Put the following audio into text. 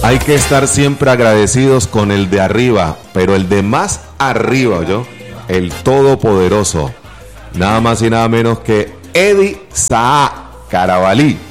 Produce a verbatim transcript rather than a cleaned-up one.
Hay que estar siempre agradecidos con el de arriba, pero el de más arriba, ¿yo? El todopoderoso. Nada más y nada menos que Eddie Saa Carabalí.